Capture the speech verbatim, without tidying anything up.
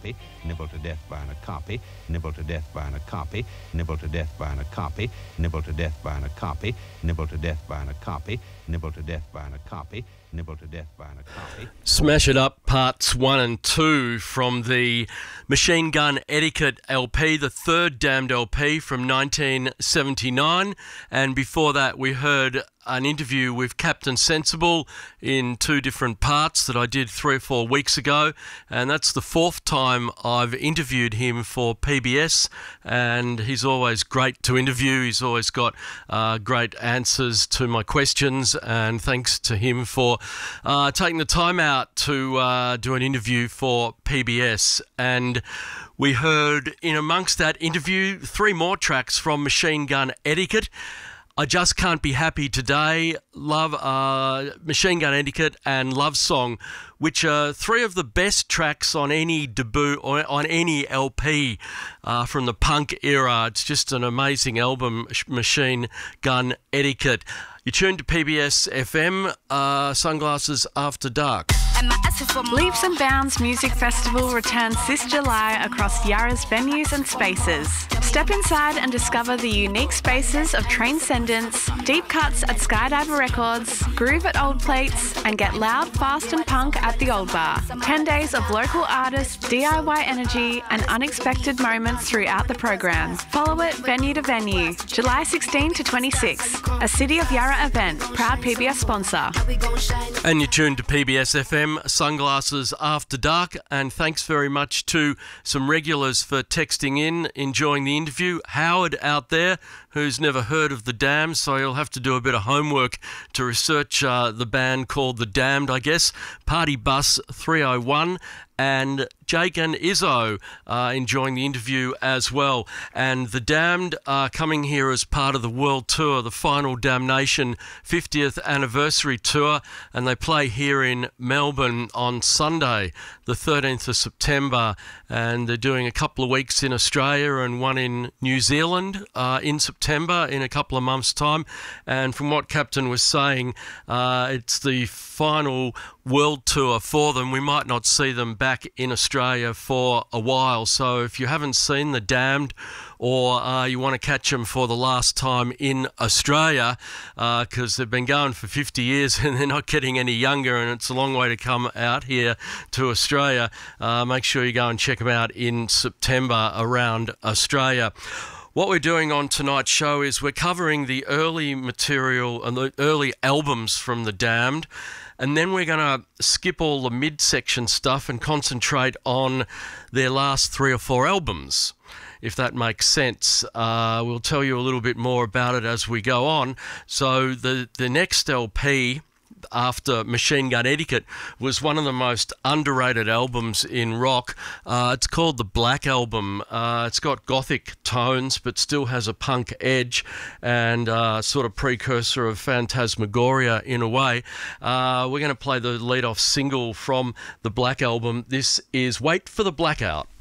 copy, nibbled to death by a copy, nibbled to death by a copy, nibbled to death by a copy, nibbled to death by a copy, nibbled to death by a copy, nibbled to death by a copy, nibbled to death by a copy. Smash It Up parts one and two from the Machine Gun Etiquette L P, the third Damned L P from nineteen seventy-nine, and before that we heard an interview with Captain Sensible in two different parts that I did three or four weeks ago, and that's the fourth time I've interviewed him for P B S, and he's always great to interview. He's always got uh, great answers to my questions, and thanks to him for uh, taking the time out to uh, do an interview for P B S. And we heard in amongst that interview three more tracks from Machine Gun Etiquette. I Just Can't Be Happy Today, Love, uh, Machine Gun Etiquette, and Love Song, which are three of the best tracks on any debut or on any L P uh, from the punk era. It's just an amazing album, Machine Gun Etiquette. You tuned to P B S F M, uh, Sunglasses After Dark. Leaps and Bounds Music Festival returns this July across Yarra's venues and spaces. Step inside and discover the unique spaces of Transcendence, deep cuts at Skydiver Records, groove at Old Plates, and get loud, fast and punk at the Old Bar. Ten days of local artists, D I Y energy, and unexpected moments throughout the program. Follow it venue to venue. July sixteenth to twenty-sixth, a City of Yarra event, proud P B S sponsor. And you tuned to P B S F M, Sunglasses After Dark, and thanks very much to some regulars for texting in, enjoying the interview. Howard out there, who's never heard of The Damned, so you'll have to do a bit of homework to research uh, the band called The Damned, I guess. Party Bus three oh one, and Jake and Izzo uh, enjoying the interview as well. And The Damned are coming here as part of the world tour, the Final Damnation fiftieth anniversary tour, and they play here in Melbourne on Sunday, the thirteenth of September, and they're doing a couple of weeks in Australia and one in New Zealand uh, in September in a couple of months' time. And from what Captain was saying, uh, it's the final world tour for them. We might not see them back in Australia for a while, so if you haven't seen The Damned, or uh, you want to catch them for the last time in Australia, because uh, they've been going for fifty years and they're not getting any younger, and it's a long way to come out here to Australia, uh, make sure you go and check them out in September around Australia. What we're doing on tonight's show is we're covering the early material and the early albums from The Damned, and then we're going to skip all the midsection stuff and concentrate on their last three or four albums, if that makes sense. Uh, we'll tell you a little bit more about it as we go on. So the, the next L P after Machine Gun Etiquette was one of the most underrated albums in rock. Uh, it's called the Black Album. Uh, it's got gothic tones but still has a punk edge, and uh, sort of precursor of Phantasmagoria in a way. Uh, we're going to play the lead-off single from the Black Album. This is Wait for the Blackout.